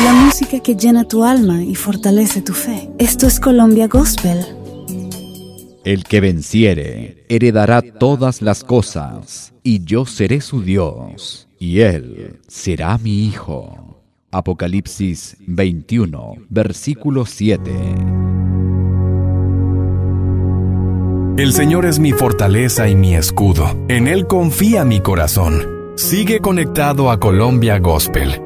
la música que llena tu alma y fortalece tu fe. Esto es Colombia Gospel. El que venciere heredará todas las cosas, y yo seré su Dios, y él será mi hijo. Apocalipsis 21, versículo 7. El Señor es mi fortaleza y mi escudo. En Él confía mi corazón. Sigue conectado a Colombia Gospel